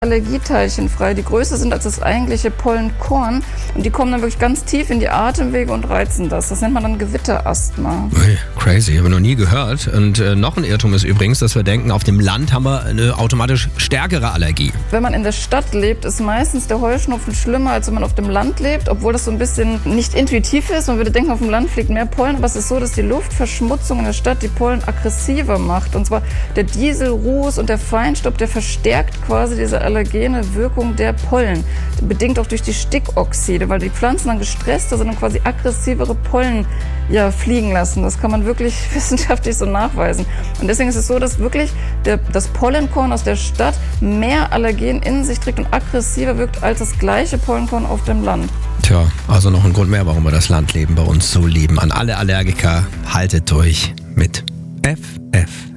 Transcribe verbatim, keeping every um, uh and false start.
Allergieteilchen frei, die größer sind als das eigentliche Pollenkorn. Und die kommen dann wirklich ganz tief in die Atemwege und reizen das. Das nennt man dann Gewitterasthma. Ui, crazy, habe ich noch nie gehört. Und äh, noch ein Irrtum ist übrigens, dass wir denken, auf dem Land haben wir eine automatisch stärkere Allergie. Wenn man in der Stadt lebt, ist meistens der Heuschnupfen schlimmer, als wenn man auf dem Land lebt, obwohl das so ein bisschen nicht intuitiv ist. Man würde denken, auf dem Land fliegt mehr Pollen, aber es ist so, dass die Luftverschmutzung in der Stadt die Pollen aggressiver macht. Und zwar der Dieselruß und der Feinstaub, der verstärkt quasi diese allergene Wirkung der Pollen. Bedingt auch durch die Stickoxide, weil die Pflanzen dann gestresster sind und quasi aggressivere Pollen ja, fliegen lassen. Das kann man wirklich wissenschaftlich so nachweisen. Und deswegen ist es so, dass wirklich der, das Pollenkorn aus der Stadt mehr Allergen in sich trägt und aggressiver wirkt als das gleiche Pollenkorn auf dem Land. Tja, also noch ein Grund mehr, warum wir das Landleben bei uns so lieben. An alle Allergiker, haltet durch mit F F.